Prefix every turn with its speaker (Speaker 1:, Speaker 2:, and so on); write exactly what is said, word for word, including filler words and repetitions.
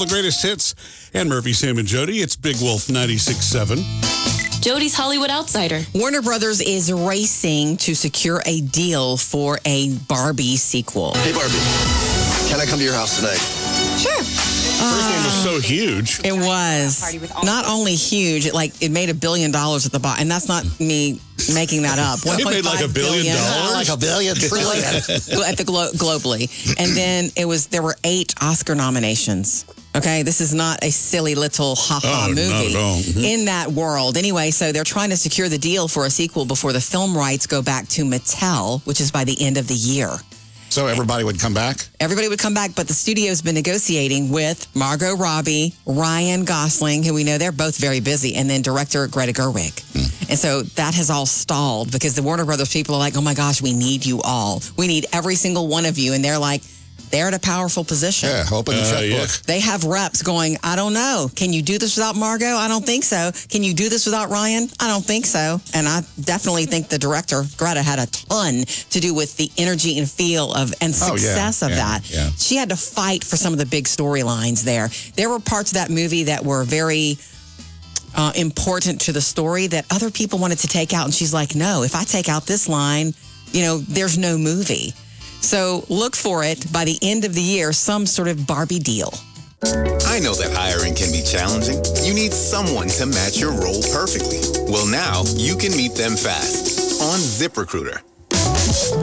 Speaker 1: the greatest hits. And Murphy, Sam, and Jody. It's Big Wolf ninety-six point seven.
Speaker 2: Jody's Hollywood Outsider.
Speaker 3: Warner Brothers is racing to secure a deal for a Barbie sequel.
Speaker 4: Hey, Barbie, can I come to your house tonight?
Speaker 3: Sure.
Speaker 1: First one was so huge.
Speaker 3: It was not only huge, it like it made a billion dollars at the bottom, and that's not me making that up.
Speaker 1: It made like a billion dollars,
Speaker 4: like a billion trillion
Speaker 3: at the glo- globally, and then it was there were eight Oscar nominations. Okay, this is not a silly little ha-ha
Speaker 1: Oh,
Speaker 3: movie
Speaker 1: not at all. Mhm.
Speaker 3: in that world. Anyway, so they're trying to secure the deal for a sequel before the film rights go back to Mattel, which is by the end of the year.
Speaker 5: So everybody would come back?
Speaker 3: Everybody would come back, but the studio's been negotiating with Margot Robbie, Ryan Gosling, who we know they're both very busy, and then director Greta Gerwig. Mm. And so that has all stalled because the Warner Brothers people are like, oh my gosh, we need you all. We need every single one of you. And they're like, they're in a powerful position.
Speaker 5: Yeah, open the
Speaker 1: Uh,
Speaker 5: checkbook.
Speaker 1: yeah.
Speaker 3: They have reps going, I don't know. Can you do this without Margot? I don't think so. Can you do this without Ryan? I don't think so. And I definitely think the director, Greta, had a ton to do with the energy and feel of and
Speaker 5: Oh, yeah,
Speaker 3: success of
Speaker 5: yeah,
Speaker 3: that.
Speaker 5: yeah.
Speaker 3: She had to fight for some of the big storylines there. There were parts of that movie that were very uh, important to the story that other people wanted to take out. And she's like, no, if I take out this line, you know, there's no movie. So look for it by the end of the year, some sort of Barbie deal.
Speaker 6: I know that hiring can be challenging. You need someone to match your role perfectly. Well, now you can meet them fast on ZipRecruiter.